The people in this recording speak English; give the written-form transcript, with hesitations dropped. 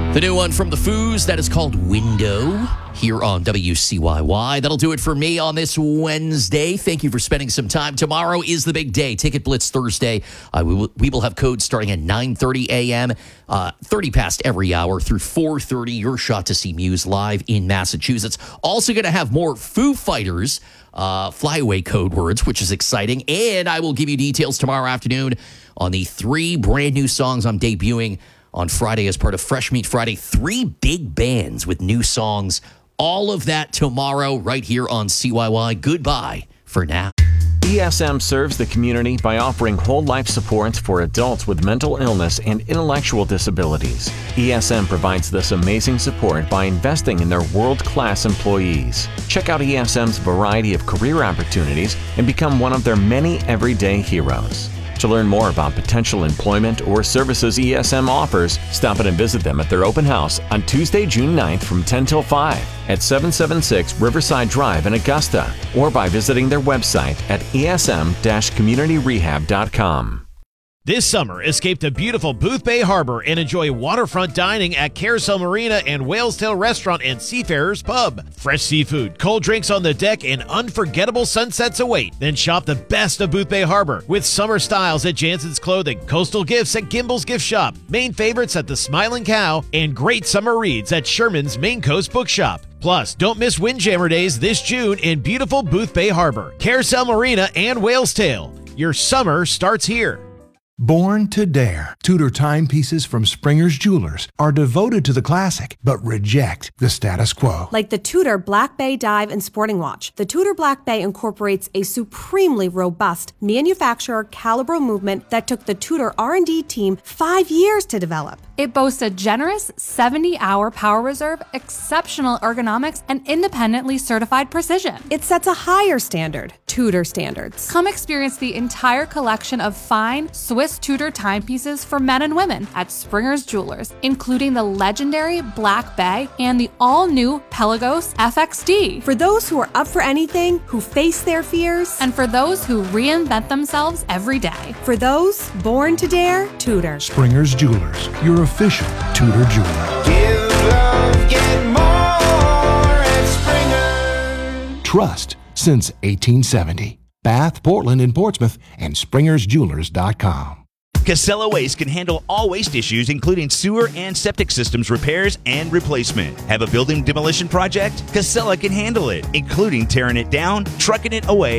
The new one from the Foos, that is called Window, here on WCYY. That'll do it for me on this Wednesday. Thank you for spending some time. Tomorrow is the big day, Ticket Blitz Thursday. We will have codes starting at 9:30 a.m., 30 past every hour through 4:30. Your shot to see Muse live in Massachusetts. Also going to have more Foo Fighters flyaway code words, which is exciting. And I will give you details tomorrow afternoon on the 3 brand new songs I'm debuting on Friday as part of Fresh Meat Friday. 3 big bands with new songs. All of that tomorrow right here on CYY. Goodbye for now. ESM serves the community by offering whole life support for adults with mental illness and intellectual disabilities. ESM provides this amazing support by investing in their world-class employees. Check out ESM's variety of career opportunities and become one of their many everyday heroes. To learn more about potential employment or services ESM offers, stop in and visit them at their open house on Tuesday, June 9th from 10 till 5 at 776 Riverside Drive in Augusta, or by visiting their website at esm-communityrehab.com. This summer, escape to beautiful Boothbay Harbor and enjoy waterfront dining at Carousel Marina and Whalestail Restaurant and Seafarers Pub. Fresh seafood, cold drinks on the deck, and unforgettable sunsets await. Then shop the best of Boothbay Harbor with summer styles at Jansen's Clothing, coastal gifts at Gimbel's Gift Shop, main favorites at the Smiling Cow, and great summer reads at Sherman's Main Coast Bookshop. Plus, don't miss Windjammer Days this June in beautiful Boothbay Harbor, Carousel Marina, and Whalestail. Your summer starts here. Born to Dare. Tudor timepieces from Springer's Jewelers are devoted to the classic, but reject the status quo. Like the Tudor Black Bay Dive and Sporting Watch, the Tudor Black Bay incorporates a supremely robust manufacturer caliber movement that took the Tudor R&D team 5 years to develop. It boasts a generous 70-hour power reserve, exceptional ergonomics, and independently certified precision. It sets a higher standard, Tudor standards. Come experience the entire collection of fine Swiss Tudor timepieces for men and women at Springer's Jewelers, including the legendary Black Bay and the all-new Pelagos FXD. For those who are up for anything, who face their fears, And for those who reinvent themselves every day. for those born to dare, Tudor. Springer's Jewelers, your official Tudor jeweler. Give love, get more at Springer. Trust since 1870. Bath, Portland, and Portsmouth, and SpringersJewelers.com. Casella Waste can handle all waste issues, including sewer and septic systems repairs and replacement. Have a building demolition project? Casella can handle it, including tearing it down, trucking it away,